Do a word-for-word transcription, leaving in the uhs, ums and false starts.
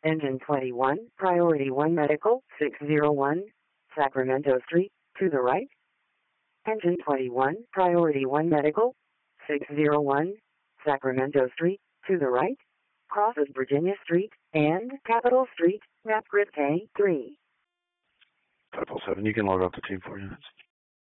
Engine twenty-one, Priority one Medical, six oh one, Sacramento Street, to the right. Engine twenty-one, Priority one Medical, six oh one, Sacramento Street, to the right. Crosses Virginia Street and Capitol Street, map grid K three. five oh seven, you can log off the team for units.